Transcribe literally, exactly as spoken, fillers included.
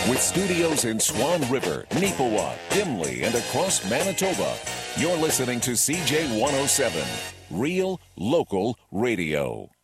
With studios in Swan River, Neepawa, Dimley, and across Manitoba, you're listening to C J one oh seven, Real Local Radio.